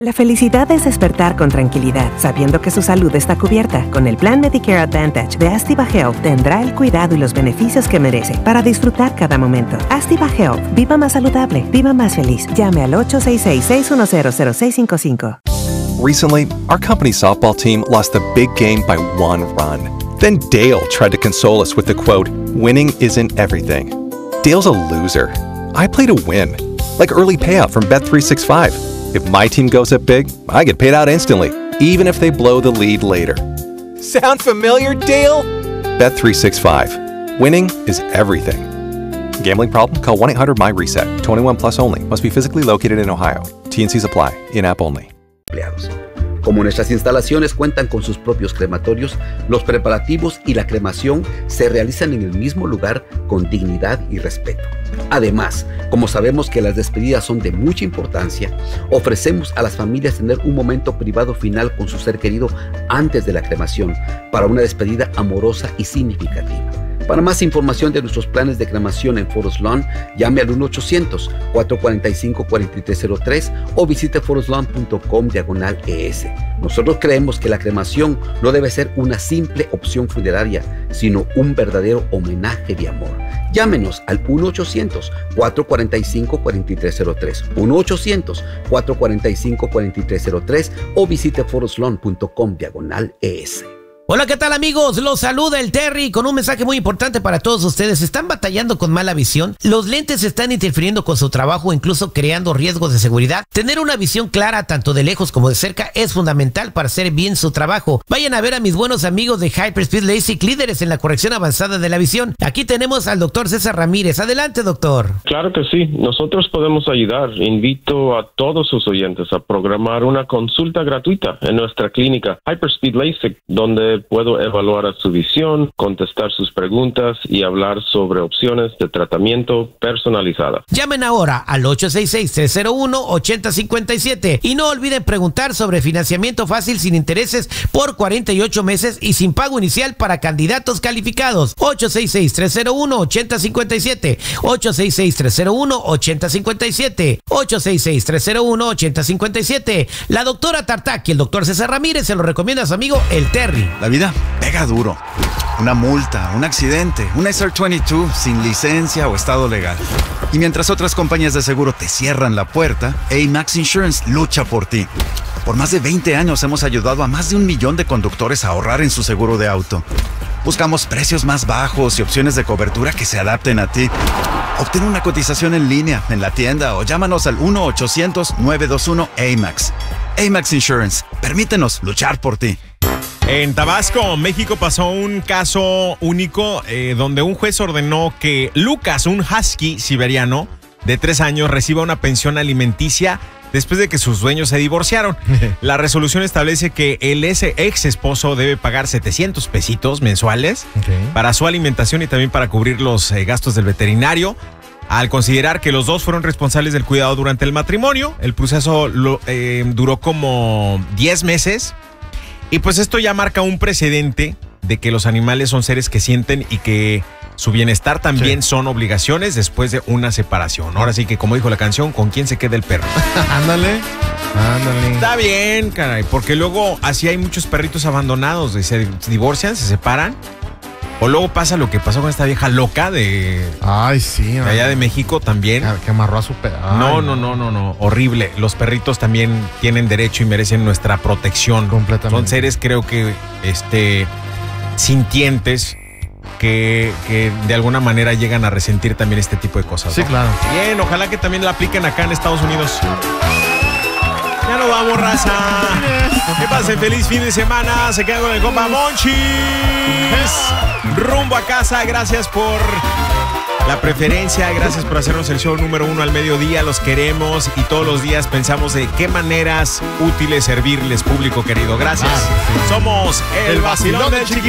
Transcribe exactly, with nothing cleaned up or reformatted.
La felicidad es despertar con tranquilidad, sabiendo que su salud está cubierta. Con el plan Medicare Advantage de Astiva Health tendrá el cuidado y los beneficios que merece para disfrutar cada momento. Astiva Health. Viva más saludable. Viva más feliz. Llame al ocho seis seis, seis uno cero, cero seis cinco cinco. Recently, our company softball team lost a big game by one run. Then Dale tried to console us with the quote, "Winning isn't everything." Dale's a loser. I play to win. Like early payout from Bet three sixty-five. If my team goes up big, I get paid out instantly, even if they blow the lead later. Sound familiar, Dale? Bet three sixty-five. Winning is everything. Gambling problem? Call one eight hundred M Y reset. twenty-one plus only. Must be physically located in Ohio. T and Cs apply. In-app only. Como nuestras instalaciones cuentan con sus propios crematorios, los preparativos y la cremación se realizan en el mismo lugar con dignidad y respeto. Además, como sabemos que las despedidas son de mucha importancia, ofrecemos a las familias tener un momento privado final con su ser querido antes de la cremación para una despedida amorosa y significativa. Para más información de nuestros planes de cremación en Forest Lawn, llame al uno ochocientos, cuatro cuatro cinco, cuatro tres cero tres o visite forest lawn punto com diagonal E S. Nosotros creemos que la cremación no debe ser una simple opción funeraria, sino un verdadero homenaje de amor. Llámenos al uno ochocientos, cuatro cuatro cinco, cuatro tres cero tres, uno ochocientos, cuatro cuatro cinco, cuatro tres cero tres o visite forest lawn punto com diagonal E S. Hola, ¿qué tal, amigos? Los saluda el Terry con un mensaje muy importante para todos ustedes. ¿Están batallando con mala visión? ¿Los lentes están interfiriendo con su trabajo, incluso creando riesgos de seguridad? Tener una visión clara, tanto de lejos como de cerca, es fundamental para hacer bien su trabajo. Vayan a ver a mis buenos amigos de Hyperspeed LASIK, líderes en la corrección avanzada de la visión. Aquí tenemos al doctor César Ramírez. Adelante, doctor. Claro que sí. Nosotros podemos ayudar. Invito a todos sus oyentes a programar una consulta gratuita en nuestra clínica Hyperspeed LASIK, donde puedo evaluar a su visión, contestar sus preguntas y hablar sobre opciones de tratamiento personalizada. Llamen ahora al ocho seis seis, tres cero uno, ocho cero cinco siete y no olviden preguntar sobre financiamiento fácil sin intereses por cuarenta y ocho meses y sin pago inicial para candidatos calificados. ocho seis seis, tres cero uno, ocho cero cinco siete, ocho seis seis, tres cero uno, ocho cero cinco siete, ocho seis seis, tres cero uno, ocho cero cinco siete. La doctora Tartak y el doctor César Ramírez se lo recomienda a su amigo el Terry. La vida pega duro. Una multa, un accidente, un S R veintidós sin licencia o estado legal. Y mientras otras compañías de seguro te cierran la puerta, A-Max Insurance lucha por ti. Por más de veinte años hemos ayudado a más de un millón de conductores a ahorrar en su seguro de auto. Buscamos precios más bajos y opciones de cobertura que se adapten a ti. Obtén una cotización en línea, en la tienda o llámanos al uno ochocientos, nueve dos uno, A MAX. A-Max Insurance. Permítenos luchar por ti. En Tabasco, México, pasó un caso único eh, donde un juez ordenó que Lucas, un husky siberiano de tres años, reciba una pensión alimenticia después de que sus dueños se divorciaron. La resolución establece que el ese ex esposo debe pagar setecientos pesitos mensuales okay. para su alimentación y también para cubrir los eh, gastos del veterinario. Al considerar que los dos fueron responsables del cuidado durante el matrimonio, el proceso lo, eh, duró como diez meses. Y pues esto ya marca un precedente de que los animales son seres que sienten y que su bienestar también sí. son obligaciones después de una separación. Ahora sí que, como dijo la canción, ¿con quién se queda el perro? Ándale, ándale. Está bien, caray, porque luego así hay muchos perritos abandonados, se divorcian, se separan. O luego pasa lo que pasó con esta vieja loca de... Ay, sí. De allá de México también. Que amarró a su perro. No, no, no, no, no. Horrible. Los perritos también tienen derecho y merecen nuestra protección. Completamente. Son seres, creo que, este, sintientes que, que de alguna manera llegan a resentir también este tipo de cosas, Sí, ¿no? claro. Bien, ojalá que también la apliquen acá en Estados Unidos. Ya no vamos, raza. Que pasen feliz fin de semana. Se quedan con el compa Monchis. Rumbo a casa. Gracias por la preferencia. Gracias por hacernos el show número uno al mediodía. Los queremos y todos los días pensamos de qué maneras útiles servirles, público querido. Gracias. Ah, sí. Somos el, el vacilón del chiquito.